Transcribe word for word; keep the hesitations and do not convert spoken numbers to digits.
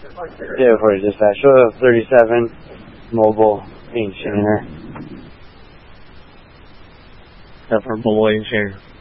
Yeah, for dispatch. Show thirty-seven, mobile paint shainer. Except for mobile paint shainer.